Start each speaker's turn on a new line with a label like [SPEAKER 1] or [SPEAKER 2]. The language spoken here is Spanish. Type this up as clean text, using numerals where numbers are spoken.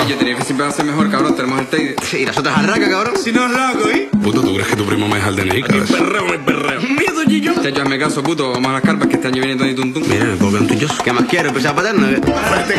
[SPEAKER 1] yo tenía que siempre va a ser mejor, cabrón. Tenemos el Teide.
[SPEAKER 2] Sí, y las otras arracas, cabrón.
[SPEAKER 1] Si no es loco, ¿eh?
[SPEAKER 3] Puto, ¿tú crees que tu primo me deja el DNI, cabrón?
[SPEAKER 1] Perreo. Miedo, Gillo. Te hazme caso, puto. Vamos a las carpas que este año viene Tony Tuntún.
[SPEAKER 2] Mira, me puedo quedar un tuyo. ¿Qué más quiero? ¿Empezar a paterno?